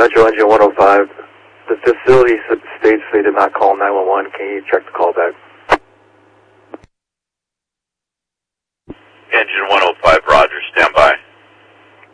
Metro Engine 105. The facility states they did not call 911. Can you check the callback? Engine 105.